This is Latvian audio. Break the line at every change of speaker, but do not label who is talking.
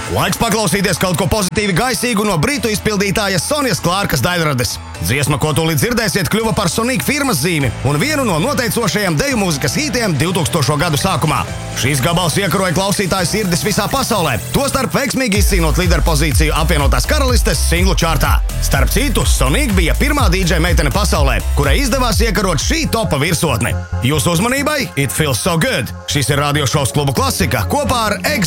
Laiks paklausīties kaut ko pozitīvi gaisīgu no britu izpildītājas Sonijas Klārkas daļrades. Dziesma, ko tūlīt dzirdēsiet, kļuva par Sonic firmas zīmi un vienu no noteicošajiem deju mūzikas hītiem 2000. gadu sākumā. Šīs gabals iekaroja klausītāju sirdis visā pasaulē, tostarp veiksmīgi izcīnot līderpozīciju apvienotās karalistes singlu čārtā. Starp citu, Sonic bija pirmā DJ meitene pasaulē, kurai izdevās iekarot šī topa virsotni. Jūsu uzmanībai, It Feels So Good. Šis ir radiošovs Klubu Klasika kopā ar